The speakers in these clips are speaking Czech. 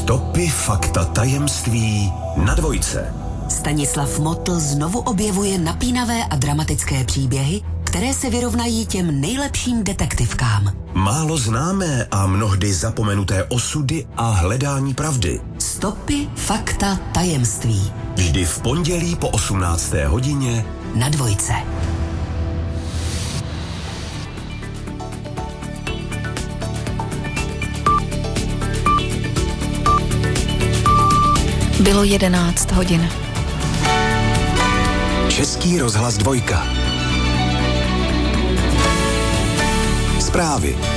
Stopy, fakta, tajemství na Dvojce. Stanislav Motl znovu objevuje napínavé a dramatické příběhy, které se vyrovnají těm nejlepším detektivkám. Málo známé a mnohdy zapomenuté osudy a hledání pravdy. Stopy, fakta, tajemství. Vždy v pondělí po 18. hodině na Dvojce. Bylo 11 hodin. Český rozhlas Dvojka. Zprávy.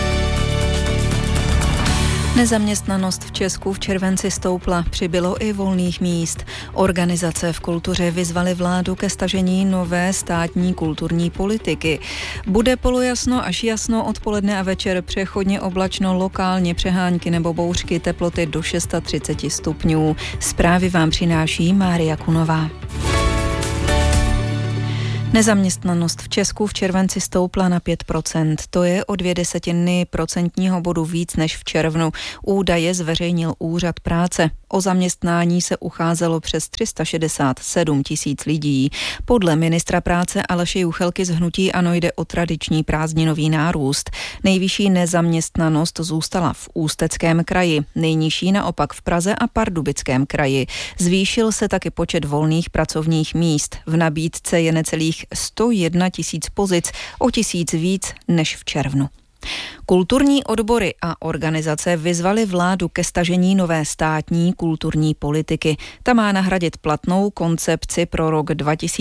Nezaměstnanost v Česku v červenci stoupla, přibylo i volných míst. Organizace v kultuře vyzvaly vládu ke stažení nové státní kulturní politiky. Bude polojasno až jasno, odpoledne a večer přechodně oblačno, lokálně přehánky nebo bouřky, teploty do 630 stupňů. Zprávy vám přináší Mária Kunová. Nezaměstnanost v Česku v červenci stoupla na 5%. To je o 0,2 procentního bodu víc než v červnu. Údaje zveřejnil Úřad práce. O zaměstnání se ucházelo přes 367 000 lidí. Podle ministra práce Aleše Juchelky z hnutí ANO jde o tradiční prázdninový nárůst. Nejvyšší nezaměstnanost zůstala v Ústeckém kraji, nejnižší naopak v Praze a Pardubickém kraji. Zvýšil se taky počet volných pracovních míst. V nabídce je necelých 101 000 pozic, o 1000 víc než v červnu. Kulturní odbory a organizace vyzvaly vládu ke stažení nové státní kulturní politiky. Ta má nahradit platnou koncepci pro rok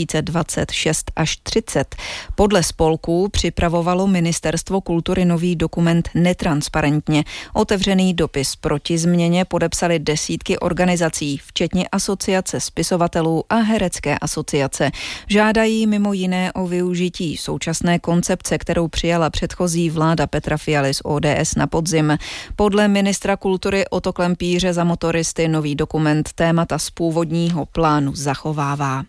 2026 až 30. Podle spolků připravovalo Ministerstvo kultury nový dokument netransparentně. Otevřený dopis proti změně podepsali desítky organizací, včetně Asociace spisovatelů a Herecké asociace. Žádají mimo jiné o využití současné koncepce, kterou přijala předchozí vláda Petra Fialy z ODS na podzim. Podle ministra kultury Otto Klempíře za motoristy nový dokument témata z původního plánu zachovává.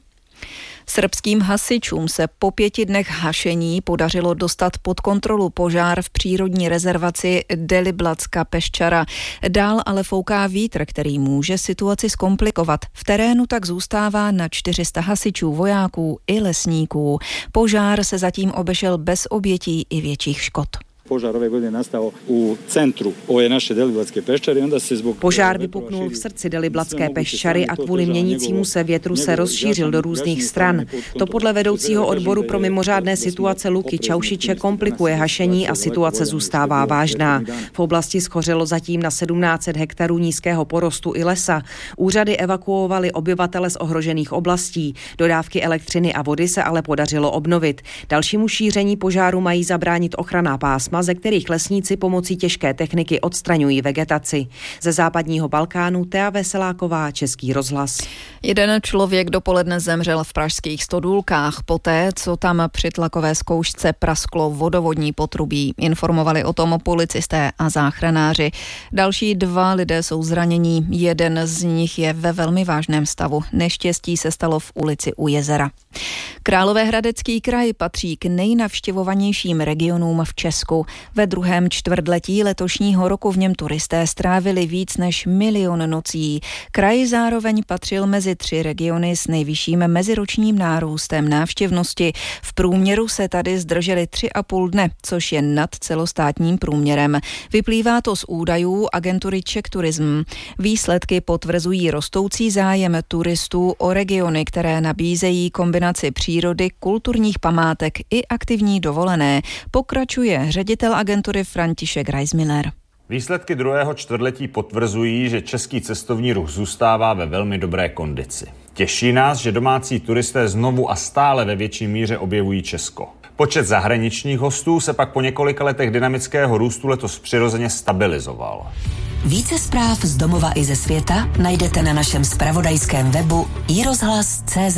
Srbským hasičům se po 5 dnech hašení podařilo dostat pod kontrolu požár v přírodní rezervaci Deliblatska Peščara. Dál ale fouká vítr, který může situaci zkomplikovat. V terénu tak zůstává na 400 hasičů, vojáků i lesníků. Požár se zatím obešel bez obětí i větších škod. Požár ove godine nastao u centru ove naše Deliblatske peščary, onda se zbog Požár vypuknul v srdci Deliblatské peščary a kvůli měnícímu se větru se rozšířil do různých stran. To podle vedoucího odboru pro mimořádné situace Luky Čaušiče komplikuje hašení a situace zůstává vážná. V oblasti schořelo zatím na 1700 hektarů nízkého porostu i lesa. Úřady evakuovaly obyvatele z ohrožených oblastí. Dodávky elektřiny a vody se ale podařilo obnovit. Dalšímu šíření požáru mají zabránit ochranná pásma, ze kterých lesníci pomocí těžké techniky odstraňují vegetaci. Ze západního Balkánu Tea Veseláková, Český rozhlas. Jeden člověk dopoledne zemřel v pražských Stodůlkách poté, co tam při tlakové zkoušce prasklo vodovodní potrubí. Informovali o tom policisté a záchranáři. Další 2 lidé jsou zranění, jeden z nich je ve velmi vážném stavu. Neštěstí se stalo v ulici u jezera. Královéhradecký kraj patří k nejnavštěvovanějším regionům v Česku. Ve druhém čtvrtletí letošního roku v něm turisté strávili víc než 1 000 000 nocí. Kraj zároveň patřil mezi 3 regiony s nejvyšším meziročním nárůstem návštěvnosti. V průměru se tady zdrželi 3,5 dne, což je nad celostátním průměrem. Vyplývá to z údajů agentury Czech Tourism. Výsledky potvrzují rostoucí zájem turistů o regiony, které nabízejí kombinaci přírody, kulturních památek i aktivní dovolené. Pokračuje ředitel agentury František Reismiller. Výsledky druhého čtvrtletí potvrzují, že český cestovní ruch zůstává ve velmi dobré kondici. Těší nás, že domácí turisté znovu a stále ve větší míře objevují Česko. Počet zahraničních hostů se pak po několika letech dynamického růstu letos přirozeně stabilizoval. Více zpráv z domova i ze světa najdete na našem zpravodajském webu iRozhlas.cz.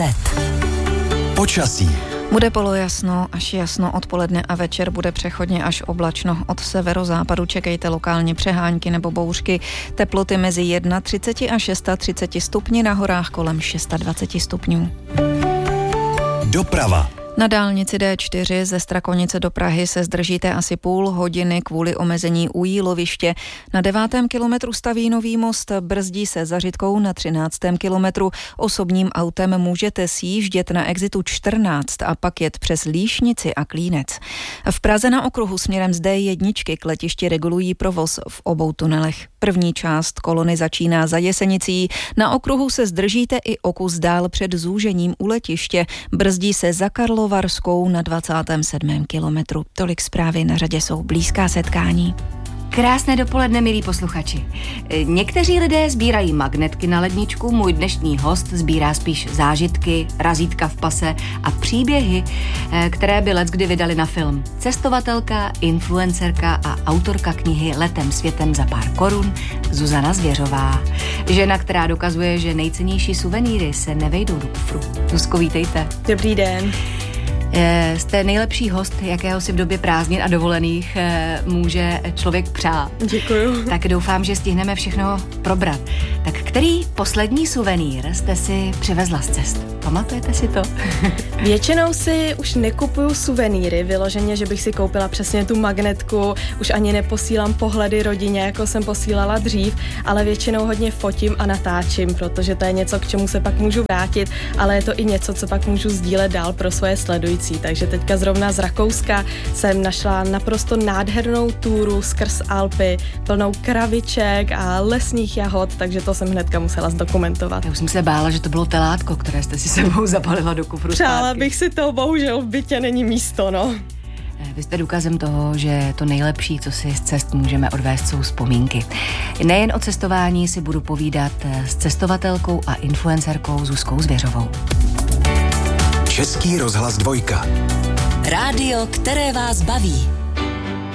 Počasí. Bude polojasno až jasno, odpoledne a večer bude přechodně až oblačno. Od severozápadu čekejte lokálně přehánky nebo bouřky. Teploty mezi 31 a 36 stupni, na horách kolem 26 stupňů. Doprava. Na dálnici D4 ze Strakonice do Prahy se zdržíte asi půl hodiny kvůli omezení u Jíloviště. Na 9. kilometru staví nový most, brzdí se za Řitkou na 13. kilometru. Osobním autem můžete sjíždět na exitu 14 a pak jet přes Líšnici a Klínec. V Praze na okruhu směrem z D1 k letišti regulují provoz v obou tunelech. První část kolony začíná za Jesenicí. Na okruhu se zdržíte i o kus dál před zúžením u letiště. Brzdí se za Karlovarskou na 27. kilometru. Tolik zprávy, na řadě jsou blízká setkání. Krásné dopoledne, milí posluchači. Někteří lidé sbírají magnetky na ledničku, můj dnešní host sbírá spíš zážitky, razítka v pase a příběhy, které by leckdy vydali na film. Cestovatelka, influencerka a autorka knihy Letem světem za pár korun Zuzana Zvěřová. Žena, která dokazuje, že nejcennější suvenýry se nevejdou do kufru. Zuzko, vítejte. Dobrý den. Jste nejlepší host, jakého si v době prázdnin a dovolených může člověk přát. Děkuju. Tak doufám, že stihneme všechno probrat. Tak který poslední suvenýr jste si přivezla z cest? Pamatujete si to? Většinou si už nekupuju suvenýry, vyloženě, že bych si koupila přesně tu magnetku, už ani neposílám pohledy rodině, jako jsem posílala dřív, ale většinou hodně fotím a natáčím, protože to je něco, k čemu se pak můžu vrátit, ale je to i něco, co pak můžu sdílet dál pro svoje sledující. Takže teďka zrovna z Rakouska jsem našla naprosto nádhernou túru skrz Alpy, plnou kraviček a lesních jahod, takže to jsem hnedka musela zdokumentovat. Já už jsem se bála, že to bylo telátko, které jste si sebou zabalila do kufru. Přála bych si to, bohužel v bytě není místo, no. Vy jste důkazem toho, že to nejlepší, co si z cest můžeme odvést, jsou vzpomínky. Nejen o cestování si budu povídat s cestovatelkou a influencerkou Zuzkou Zvěřovou. Český rozhlas 2. Rádio, které vás baví.